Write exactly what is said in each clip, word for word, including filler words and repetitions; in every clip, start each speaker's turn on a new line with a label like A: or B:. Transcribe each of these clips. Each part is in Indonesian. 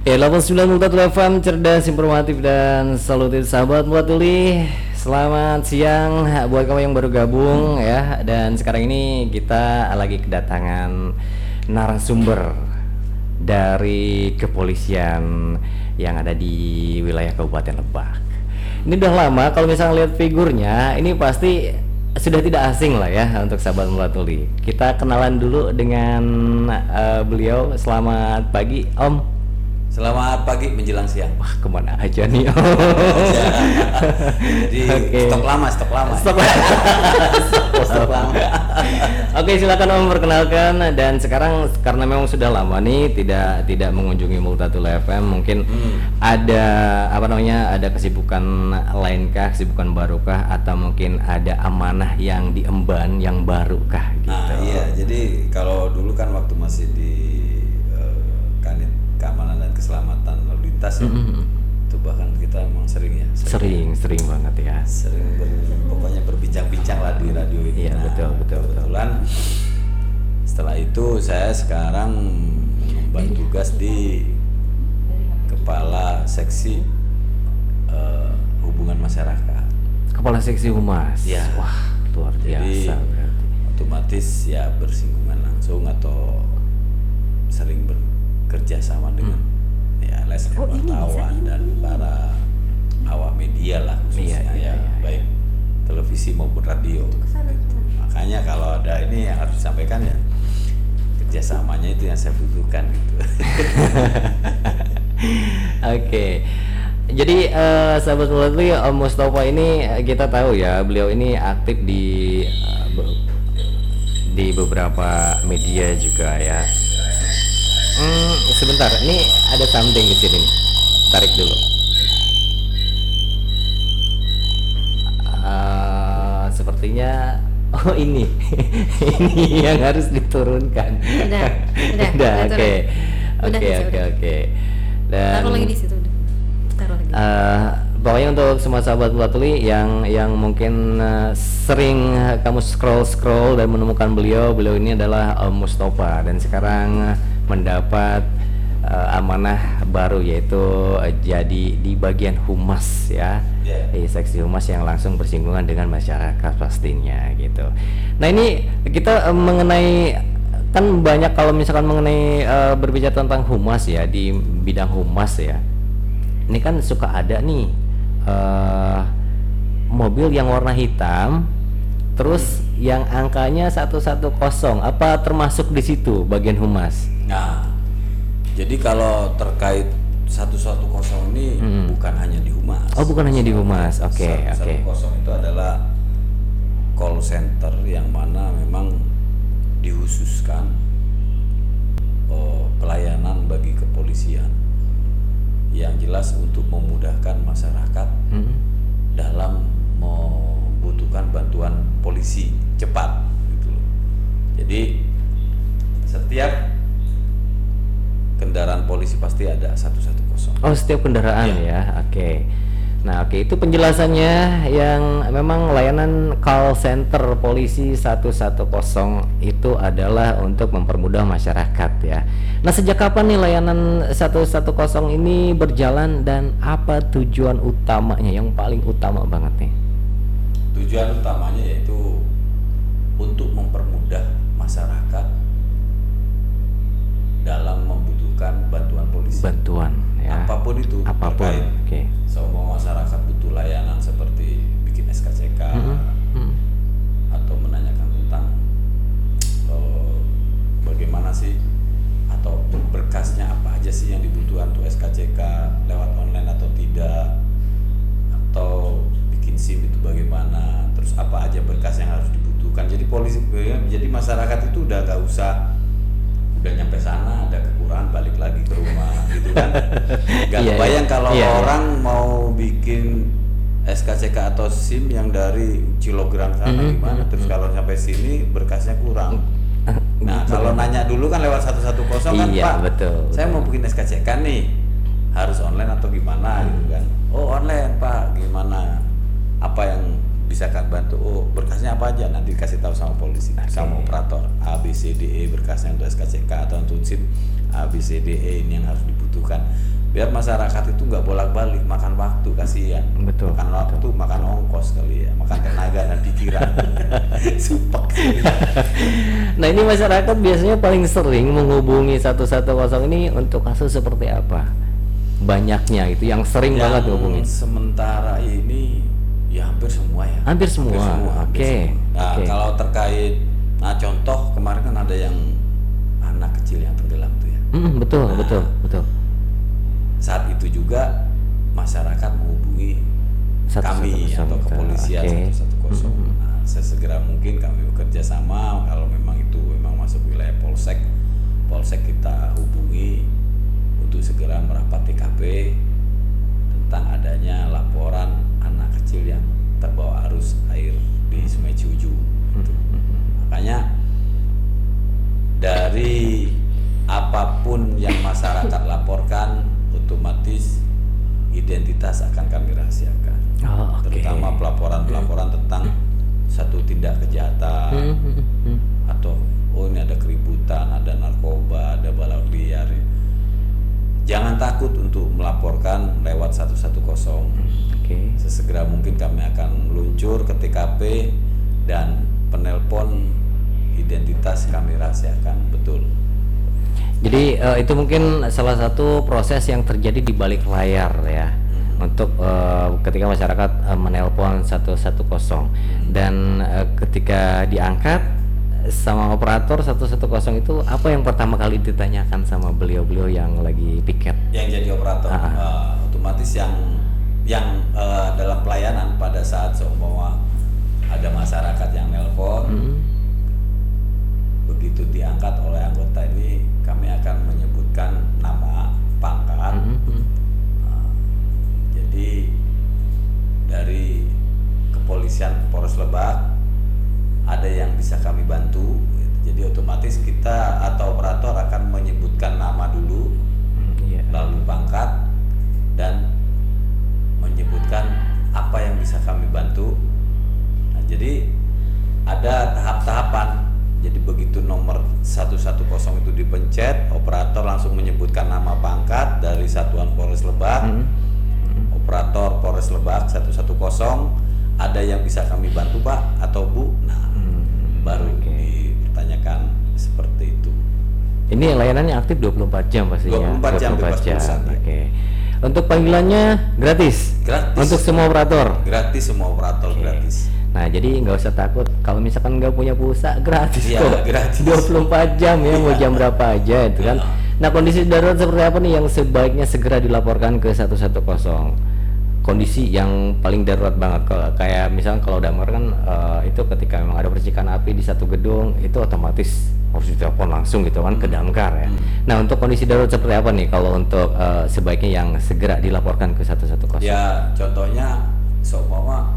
A: Ya, delapan puluh sembilan Multatuli F M, cerdas, informatif, dan solutif sahabat Multatuli. Selamat siang buat kamu yang baru gabung ya. Dan sekarang ini kita lagi kedatangan narasumber dari kepolisian yang ada di wilayah Kabupaten Lebak. Ini udah lama, kalau misalnya lihat figurnya, ini pasti sudah tidak asing lah ya untuk sahabat Multatuli. Kita kenalan dulu dengan uh, beliau. Selamat pagi, Om.
B: Selamat pagi menjelang siang.
A: Wah, kemana aja nih, Om?
B: Jadi
A: okay.
B: stok lama, stok lama.
A: Stok, stok lama. Oke, silakan Om perkenalkan. Dan sekarang karena memang sudah lama nih tidak tidak mengunjungi Multatuli F M, mungkin hmm. ada apa namanya ada kesibukan lainkah, kesibukan barukah, atau mungkin ada amanah yang diemban yang barukah gitu.
B: Nah iya, jadi kalau dulu kan waktu masih di uh, Kanit Keamanan dan Keselamatan Lalu Lintas ya, mm-hmm. itu bahkan kita emang sering ya
A: sering sering, sering banget ya
B: sering ber, pokoknya berbincang-bincang lah di radio ini.
A: Iya,
B: nah,
A: betul betul
B: kebetulan betul. Setelah itu saya sekarang mengemban tugas di Kepala Seksi uh, Hubungan Masyarakat.
A: Kepala Seksi Humas
B: ya.
A: Wah, luar biasa.
B: Jadi
A: berarti
B: otomatis ya bersinggungan langsung atau sering ber kerja sama dengan hmm. ya les
C: oh,
B: wartawan dan para awak media lah khususnya,
A: iya, iya,
B: ya
A: iya.
B: baik televisi maupun radio. Gitu. Makanya kalau ada ini yang harus disampaikan ya kerjasamanya itu yang saya butuhkan gitu.
A: Oke, jadi uh, sahabat Multatuli, Om Mustafa ini kita tahu ya, beliau ini aktif di uh, be- di beberapa media juga ya. Hmm, sebentar, ini ada something di sini. Tarik dulu. Uh, sepertinya, oh ini, ini yang harus diturunkan.
C: Udah, udah,
A: udah, oke, oke, oke, oke. Dan
C: taruh lagi di situ, udah. Taruh lagi.
A: Uh, pokoknya untuk semua sahabat Multatuli yang yang mungkin uh, sering kamu scroll scroll dan menemukan beliau, beliau ini adalah Om Mustafa, dan sekarang uh, mendapat uh, amanah baru, yaitu uh, jadi di bagian humas ya, yeah. di seksi humas yang langsung bersinggungan dengan masyarakat pastinya gitu. Nah ini kita uh, mengenai kan banyak kalau misalkan mengenai uh, berbicara tentang humas ya, di bidang humas ya, ini kan suka ada nih uh, mobil yang warna hitam terus yang angkanya satu satu nol, apa termasuk di situ bagian humas?
B: Nah, jadi kalau terkait satu satu nol ini hmm. bukan hanya di humas.
A: Oh, bukan hanya di humas. Oke, okay, oke. Okay.
B: satu satu nol itu adalah call center yang mana memang dikhususkan oh, pelayanan bagi kepolisian yang jelas untuk memudahkan masyarakat hmm. dalam membutuhkan bantuan polisi cepat gitu loh. Jadi setiap kendaraan polisi pasti ada satu satu nol.
A: Oh, setiap kendaraan ya, ya. Oke. Okay. Nah, oke, okay. Itu penjelasannya yang memang layanan call center polisi satu satu nol itu adalah untuk mempermudah masyarakat ya. Nah, sejak kapan nih layanan satu satu nol ini berjalan dan apa tujuan utamanya yang paling utama banget nih?
B: Tujuan utamanya yaitu untuk mempermudah masyarakat dalam membutuhkan bantuan polisi.
A: Bantuan ya.
B: Apapun itu.
A: Apapun. Oke. Okay.
B: Semua masyarakat butuh layanan seperti bikin S K C K mm-hmm. Mm-hmm. atau menanyakan tentang uh, bagaimana sih atau berkasnya apa aja sih yang dibutuhkan untuk S K C K lewat online atau tidak, atau bikin SIM itu bagaimana, terus apa aja berkas yang harus dibutuhkan. Jadi polisi, jadi masyarakat itu udah gak usah udah nyampe sana ada kekurangan balik lagi ke rumah gitu kan. Gak yeah, kebayang yeah. kalau yeah, orang yeah. mau bikin S K C K atau SIM yang dari Cilogram sana mm-hmm. gimana, terus kalau sampai sini berkasnya kurang. Nah kalau nanya dulu kan lewat satu satu nol kan,
A: iya,
B: Pak
A: betul,
B: saya
A: betul.
B: mau bikin S K C K nih, harus online atau gimana hmm. gitu kan. Oh online Pak, gimana, apa yang bisa kan bantu, oh berkasnya apa aja, nanti kasih tahu sama polisi, okay. sama operator A B C D E berkasnya untuk S K C K atau untuk SIM A B C D E ini yang harus dibutuhkan. biar masyarakat itu nggak bolak-balik makan waktu, kasihan.
A: Betul,
B: Makan waktu,
A: betul.
B: makan ongkos kali ya, makan tenaga dan pikiran. Sumpah.
A: Nah ini masyarakat biasanya paling sering menghubungi satu satu nol ini untuk kasus seperti apa? Banyaknya itu yang sering
B: Yang
A: banget hubungin.
B: sementara ini ya hampir semua ya.
A: Hampir semua.
B: hampir
A: Oke,
B: semua. Nah
A: oke.
B: kalau terkait, nah contoh kemarin kan ada yang anak kecil yang tenggelam tuh ya.
A: Mm, betul,
B: Nah,
A: betul, betul.
B: Saat itu juga masyarakat menghubungi kami atau kepolisian
A: Oke.
B: satu satu nol. Nah, sesegera mungkin kami bekerja sama, kalau memang itu memang masuk wilayah polsek, polsek kita hubungi untuk segera merapat T K P tentang adanya laporan anak kecil yang terbawa arus air di Sungai Ciujung. Gitu. Makanya dari apapun yang masyarakat laporkan, otomatis identitas akan kami rahasiakan.
A: Oh, oke.
B: Terutama pelaporan-pelaporan tentang satu tindak kejahatan
A: Hmm, hmm, hmm.
B: atau oh ini ada keributan, ada narkoba, ada balap liar. Jangan takut untuk melaporkan lewat satu satu nol.
A: Oke.
B: Sesegera mungkin kami akan meluncur ke T K P dan penelpon identitas kami rahasiakan betul.
A: Jadi eh, itu mungkin salah satu proses yang terjadi di balik layar ya, untuk eh, ketika masyarakat eh, menelpon satu satu nol dan eh, ketika diangkat sama operator satu satu nol itu apa yang pertama kali ditanyakan sama beliau-beliau yang lagi piket?
B: Yang jadi operator
A: Ah, ah.
B: eh, otomatis yang yang eh, dalam pelayanan pada saat seumpama ada masyarakat yang nelpon,
A: Hmm.
B: begitu diangkat oleh anggota ini kami akan menyebutkan nama, pangkat.
A: Hmm, hmm.
B: Nah, jadi dari kepolisian Polres Lebak ada yang bisa kami bantu, jadi otomatis kita atau operator akan menyebutkan nama dulu,
A: Hmm, iya.
B: lalu pangkat, dan menyebutkan apa yang bisa kami bantu. Nah, jadi ada tahap-tahapan. Jadi begitu nomor satu satu nol itu dipencet, operator langsung menyebutkan nama, pangkat dari Satuan Polres Lebak.
A: Hmm.
B: Operator Polres Lebak satu satu nol, ada yang bisa kami bantu Pak atau Bu. Nah,
A: Hmm,
B: baru
A: oke.
B: dipertanyakan seperti itu.
A: Ini layanannya aktif dua puluh empat jam pastinya.
B: dua puluh empat jam bebas pulsa, ya.
A: Oke. Untuk panggilannya gratis.
B: Gratis.
A: Untuk semua operator.
B: Gratis, semua operator
A: Oke.
B: gratis.
A: Nah, jadi nggak usah takut kalau misalkan nggak punya pulsa, gratis
B: Iya,
A: kok.
B: gratis.
A: dua puluh empat jam ya, mau
B: Iya.
A: jam berapa aja itu kan.
B: Iya.
A: Nah, kondisi darurat seperti apa nih yang sebaiknya segera dilaporkan ke satu satu nol? Kondisi yang paling darurat banget, kalau kayak misalnya kalau damkar kan eh, itu ketika memang ada percikan api di satu gedung itu otomatis harus ditelepon langsung gitu kan ke damkar ya. Nah, untuk kondisi darurat seperti apa nih kalau untuk eh, sebaiknya yang segera dilaporkan ke satu satu nol?
B: Ya, contohnya seumpama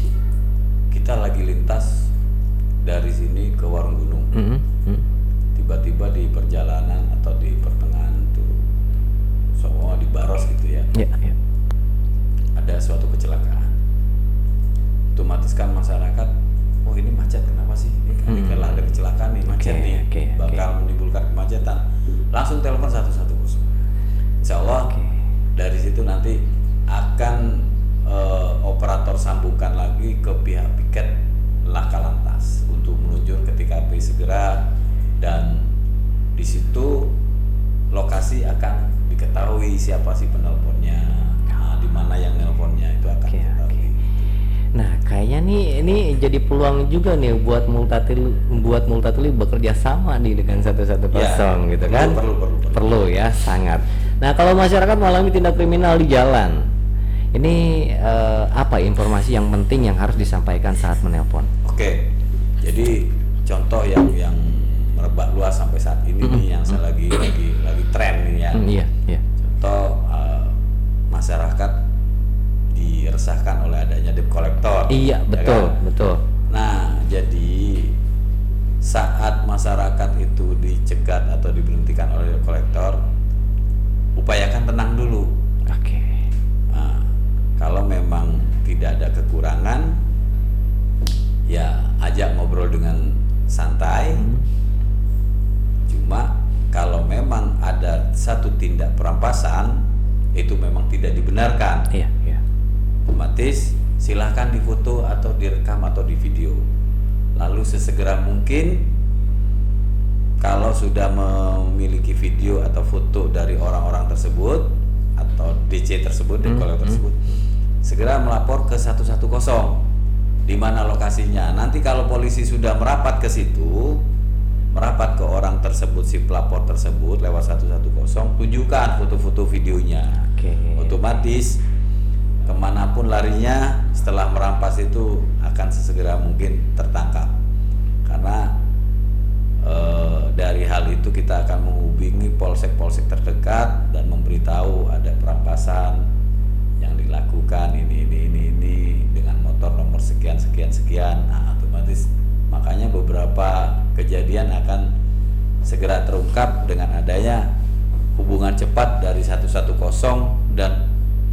B: kita lagi lintas dari sini ke Warung Gunung.
A: Mhm, mhm.
B: Tiba-tiba di perjalanan atau di pertengahan tuh seumpama di Baros gitu ya.
A: Ya, ya.
B: Ada suatu kecelakaan. Otomatis kan masyarakat, oh ini macet, kenapa sih? Ini kan
A: Hmm.
B: kalau ada kecelakaan nih, macet
A: Oke,
B: nih,
A: oke,
B: bakal menimbulkan kemacetan. Langsung telepon satu satu nol. Insya Allah
A: Oke.
B: dari situ nanti akan eh, operator sambungkan lagi ke pihak piket laka lantas untuk meluncur ke T K P segera, dan di situ lokasi akan diketahui siapa sih penelponnya, nah, di mana yang nelponnya itu akan
A: Oke,
B: diketahui.
A: Nah, kayaknya nih ini jadi peluang juga nih buat Multatuli buat Multatuli bekerja sama nih dengan satu satu nol
B: Ya,
A: gitu
B: perlu,
A: kan?
B: perlu, perlu, perlu.
A: Perlu ya, sangat. Nah, kalau masyarakat mengalami tindak kriminal di jalan, ini eh, apa informasi yang penting yang harus disampaikan saat menelpon?
B: Oke, jadi contoh yang yang merebak luas sampai saat ini nih yang saya lagi lagi lagi tren nih ya.
A: Hmm, iya, iya.
B: Contoh eh, masyarakat diresahkan oleh adanya debt collector.
A: Iya,
B: ya
A: betul,
B: kan?
A: betul.
B: Nah, jadi saat masyarakat itu dicegat atau diberhentikan oleh debt collector, upayakan tenang dulu.
A: Oke.
B: Nah, kalau memang tidak ada kekurangan, ya ajak ngobrol dengan santai.
A: Hmm.
B: Cuma kalau memang ada satu tindak perampasan, itu memang tidak dibenarkan,
A: Iya, iya.
B: otomatis silahkan difoto atau direkam atau di video. Lalu sesegera mungkin kalau sudah memiliki video atau foto dari orang-orang tersebut atau D J tersebut, debt
A: Hmm,
B: collector
A: hmm.
B: tersebut, segera melapor ke satu satu nol di mana lokasinya. Nanti kalau polisi sudah merapat ke situ, merapat ke orang tersebut, si pelapor tersebut lewat satu satu nol, tunjukkan foto-foto videonya.
A: Oke.
B: Otomatis kemanapun larinya setelah merampas itu akan sesegera mungkin tertangkap. Karena eh, dari hal itu kita akan menghubungi polsek-polsek terdekat dan memberitahu ada perampasan yang dilakukan ini ini ini ini dengan motor nomor sekian sekian sekian. Nah, otomatis makanya beberapa kejadian akan segera terungkap dengan adanya hubungan cepat dari satu satu nol dan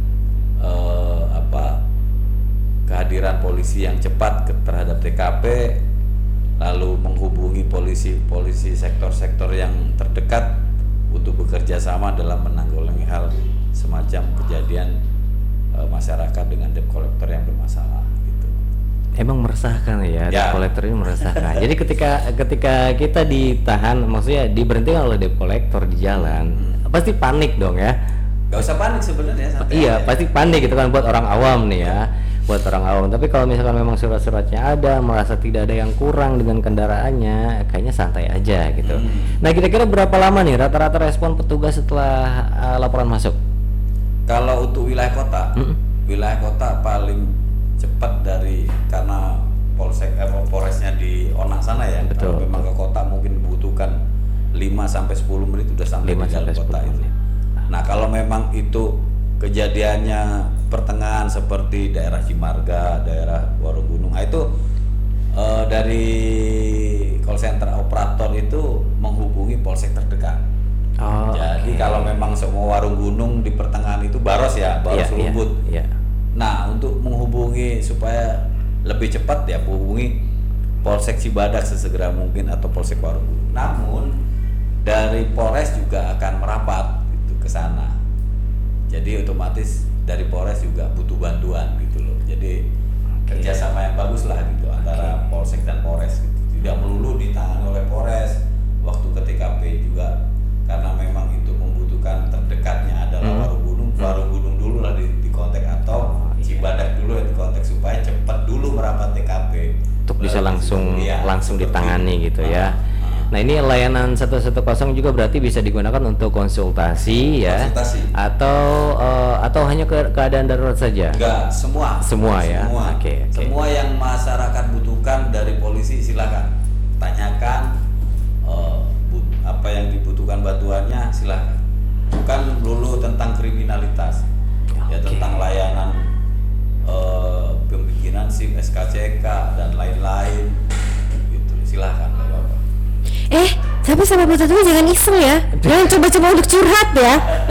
B: eh, apa kehadiran polisi yang cepat ke, terhadap T K P, lalu menghubungi polisi-polisi sektor-sektor yang terdekat untuk bekerja sama dalam menanggulangi hal semacam kejadian eh, masyarakat dengan debt collector yang bermasalah gitu.
A: Emang meresahkan ya,
B: Ya.
A: debt collector ini meresahkan. Jadi ketika ketika kita ditahan, maksudnya diberhentikan oleh debt collector di jalan,
B: Hmm.
A: pasti panik dong ya.
B: Gak usah panik sebenarnya, santai
A: Iya,
B: aja.
A: pasti panik gitu kan buat orang awam nih ya, buat orang awam. Tapi kalau misalkan memang surat-suratnya ada, merasa tidak ada yang kurang dengan kendaraannya, kayaknya santai aja gitu.
B: Hmm.
A: Nah, kira-kira berapa lama nih rata-rata respon petugas setelah uh, laporan masuk?
B: Kalau untuk wilayah kota,
A: Mm-mm.
B: wilayah kota paling cepat dari karena polsek eh, polresnya di Onang sana ya.
A: Betul,
B: Kalau memang
A: betul.
B: ke kota mungkin dibutuhkan lima sampai sepuluh menit udah sampai
A: lima
B: di dalam
A: sampai
B: kota
A: sepuluh
B: itu.
A: menit.
B: Nah, kalau memang itu kejadiannya pertengahan seperti daerah Cimarga, daerah Warugunung, nah itu eh, dari call center operator itu menghubungi polsek terdekat.
A: Oh,
B: Jadi
A: oke.
B: kalau memang semua warung gunung di pertengahan itu Baros ya, Baros
A: Iya, iya,
B: Lumbut.
A: iya.
B: Nah, untuk menghubungi supaya lebih cepat ya hubungi Polsek Cibadak sesegera mungkin atau Polsek Warugunung. Namun dari Polres juga akan merapat itu ke sana. Jadi otomatis dari Polres juga butuh bantuan gitu loh. Jadi
A: Oke.
B: kerjasama yang bagus lah gitu antara Polsek dan Polres gitu. Tidak melulu ditangani oleh Polres waktu ke T K P juga, karena memang itu membutuhkan terdekatnya adalah
A: Hmm.
B: Warugunung. Warugunung dulu lah di, di kontak atau
A: Oh, iya.
B: Cibadak dulu yang di kontak supaya cepat dulu merapat T K P
A: Untuk bisa
B: Baru
A: langsung
B: iya,
A: langsung
B: seperti
A: ditangani
B: itu.
A: gitu
B: Ah,
A: ya.
B: ah.
A: Nah, ini layanan satu satu nol juga berarti bisa digunakan untuk konsultasi ya.
B: Konsultasi.
A: Atau eh, atau hanya ke keadaan darurat saja.
B: Enggak, semua.
A: Semua ya?
B: Semua.
A: Oke, oke.
B: Semua yang masyarakat butuhkan dari polisi silakan. Tanyakan eh, bu- apa yang dibutuhkan bantuannya silakan. Bukan dulu tentang kriminalitas. Ya
A: Oke.
B: tentang layanan eh, pembikinan SIM, S K C K dan lain-lain. Gitu. Silakan Bapak.
C: Eh, tapi sama Putra dulu jangan iseng ya. Jangan coba-coba untuk curhat ya.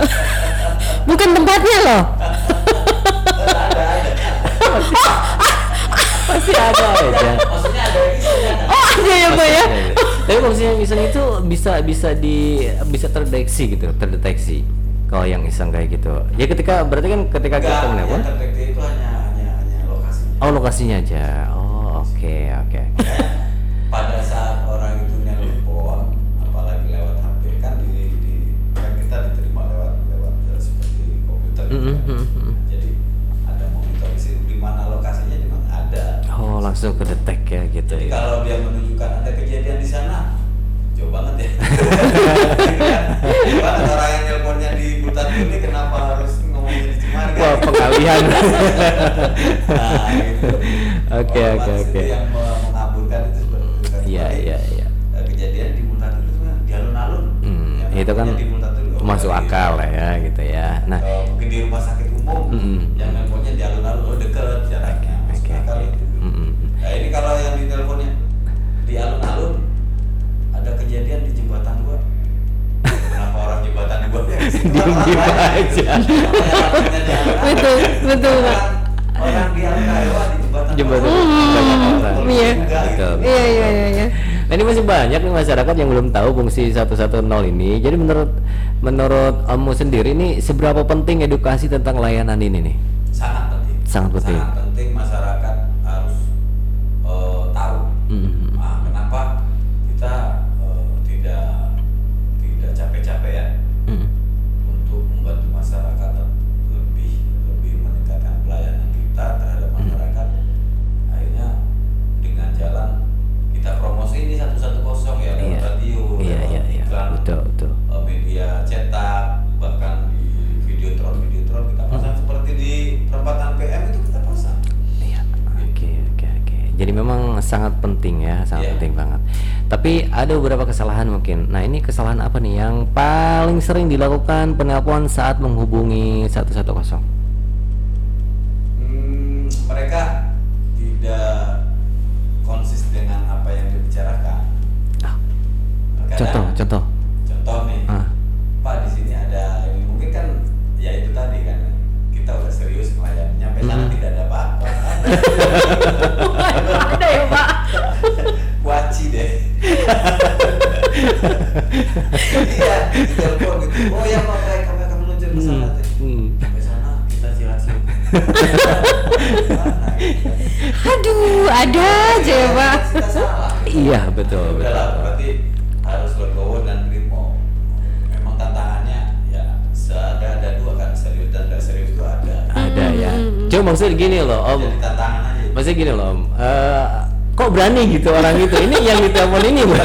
C: Bukan tempatnya loh.
A: Pasti ada aja.
B: Maksudnya ada isinya.
C: Oh, ada ya, Pak ya.
A: Tapi maksudnya iseng itu bisa bisa di bisa terdeteksi gitu, terdeteksi. Kalau yang iseng kayak gitu. Ya ketika berarti kan ketika kita
B: Enggak,
A: menelpon,
B: yang terdeteksi itu hanya hanya hanya lokasinya.
A: oh lokasinya aja. Oh, oke oke.
B: Makanya pada saat orang itu nelpon, apalagi lewat H P kan di, di kan kita diterima lewat lewat eh, seperti komputer gitu kan.
A: Mhm, mhm.
B: Jadi ada monitor di situ, di mana lokasinya memang ada.
A: Oh, langsung ke detek ya gitu.
B: Jadi
A: ya.
B: kalau dia menunjukkan ada kejadian di sana, jauh banget ya. Gimana orang yang nelponnya di Butat ini kenapa harus ngomongnya di Cimarga?
A: Wah, pengalihan.
B: Nah, gitu.
A: Oke, oke,
B: Otomatis
A: oke.
B: itu yang me- mengaburkan itu seperti itu kan.
A: Iya,
B: Seperti,
A: iya, iya.
B: eh, kejadian di Multatul itu kan di alun-alun.
A: Hmm,
B: Yang
A: itu kan
B: namanya di Multatul, oh,
A: masuk
B: di-
A: akal lah ya gitu ya. Nah,
B: eh, mungkin di rumah sakit umum
A: Mm-mm.
B: yang nelponnya di alun-alun, oh deket jaraknya, masuk
A: oke,
B: akal
A: oke.
B: itu.
A: Mm-mm.
B: Nah ini kalau yang di teleponnya di alun-alun ada kejadian di jembatan dua. Kenapa orang jembatan dua?
A: Diem-diem aja.
C: Betul, betul, Pak.
B: Orang di alun-alun di jembatan
A: Jembatan
B: dua.
A: banyak orang.
C: Iya.
B: Enggak, gitu.
A: Betul.
C: Iya, iya, iya, iya.
A: Nah, ini masih banyak nih masyarakat yang belum tahu fungsi seratus sepuluh ini. Jadi menurut menurut Ommu sendiri ini seberapa penting edukasi tentang layanan ini nih?
B: Sangat penting.
A: Sangat penting.
B: Sangat penting masyarakat harus eh, tahu.
A: Mm.
B: Nah, kenapa kita eh, tidak tidak capek-capek ya
A: Mm.
B: untuk membantu masyarakat lebih lebih meningkatkan pelayanan kita terhadap masyarakat. Akhirnya dengan jalan kita promosi ini satu satu nol ya lewat
A: Iya.
B: radio,
A: Iya,
B: lewat
A: iya, iya.
B: iklan,
A: Betul, betul.
B: eh, media cetak, bahkan di videotron videotron kita pasang seperti di perempatan P M itu kita pasang.
A: Iya, oke oke oke. Jadi memang sangat penting ya, sangat
B: Iya.
A: penting banget. Tapi ada beberapa kesalahan mungkin. Nah ini kesalahan apa nih yang paling sering dilakukan penelpon saat menghubungi seratus sepuluh?
B: Hmm, mereka tidak konsis dengan apa yang dibicarakan.
A: Ah,
B: Kadang-
A: contoh, contoh.
B: Contoh nih,
A: Ah.
B: Pak di sini ada ini mungkin kan ya itu tadi kan kita udah serius melayani, nyampe sana
A: Mhm.
B: tidak ada apa-apa.
C: Ada ya Pak?
B: Kuaci deh. Iya, di telepon gitu. Oh ya Pak, baik kami akan meluncur ke sana teh.
A: Hmm.
B: Sampai sana kita silakan. Mana gitu.
C: Aduh, ada aja ya Pak.
B: Kita salah.
A: Iya betul.
B: Udah lah,
A: betul.
B: berarti harus legowo dan primo. Memang tantangannya ya ada ada dua kan, serius dan tidak serius itu ada.
A: Ada ya. Cuma maksud gini loh Om.
B: Jadi tantangan aja.
A: Maksudnya gini loh Om. Eh, kok berani gitu orang itu? Ini yang ditelepon ini bro.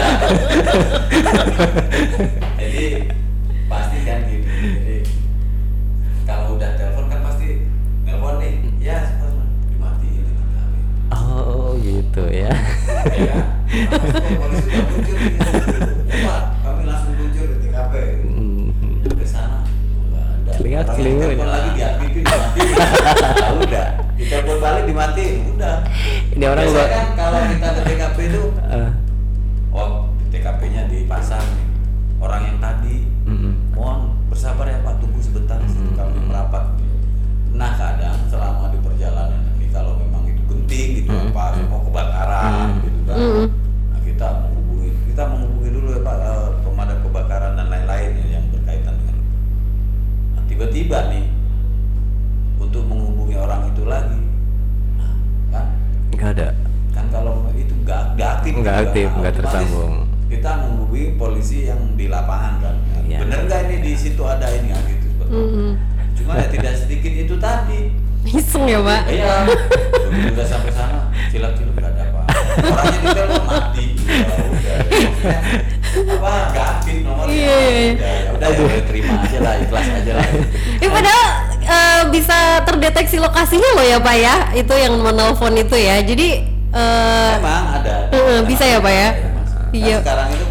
B: Jadi pasti kan gitu. Jadi kalau udah telepon kan pasti nelpon nih. Ya, Mas, dimatiin dengan H P.
A: Oh gitu ya.
B: Ya. Langsung polisi udah muncul gitu. Ya Pak, kami langsung muncul di T K P.
A: Hmm.
B: Ke sana enggak ada.
A: Lihat
B: Orang yang
A: keliru
B: telepon
A: ya.
B: lagi diaktifin dimatiin. Nah, udah. Ditelepon balik dimatiin, udah.
A: Ini orang
B: Biasanya
A: luar.
B: kan kalau kita ke T K P itu
A: Eh,
B: oh, di T K P-nya dipasang nih. Orang yang tadi
A: mm-mm.
B: mohon bersabar ya Pak, tunggu sebentar di situ kami merapat. Nah kadang selama di perjalanan ini kalau memang itu genting gitu
A: Mm.
B: apa mau kebakaran
A: Mm.
B: gitu kan,
C: Mm.
B: nah kita menghubungi kita menghubungi dulu ya Pak eh, pemadam kebakaran dan lain-lain ya, yang berkaitan dengan. Nah, tiba-tiba nih untuk menghubungi orang itu lagi, nah, kan
A: Nggak ada.
B: kan kalau itu nggak nggak aktif
A: Nggak
B: juga.
A: aktif,
B: Nah,
A: nggak
B: otomatis
A: tersambung.
B: kita menghubungi polisi yang di lapangan kan.
A: Iya.
B: Bener nggak ini di situ ada ini kan gitu sebetulnya.
C: Mm-mm.
B: Cuma ya tidak sedikit itu tadi.
C: Iseng ya Pak.
B: Iya. Begitu udah sampai sana cilak-ciluk nggak ada apa. Orangnya di telepon mati. Ya udah. Maksudnya, apa nggak aktif nomornya.
C: Iya, iya, iya.
B: Udah, ya udah ya udah, terima aja lah, ikhlas aja lah.
C: Ini padahal eh, bisa terdeteksi lokasinya loh ya Pak ya. Itu yang menelpon itu ya. Jadi eh,
B: Memang ada.
C: Eh, bisa ya, Pak, ya?
B: Mas. Kan
C: Iya.
B: sekarang itu